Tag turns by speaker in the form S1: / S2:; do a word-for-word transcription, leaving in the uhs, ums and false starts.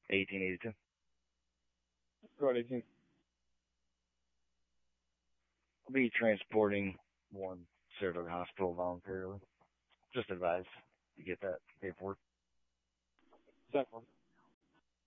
S1: eighteen eighty-two.
S2: Go ahead, eighteen.
S1: I'll be transporting one Saratoga Hospital voluntarily. Just advise to get that paperwork.
S2: Second one.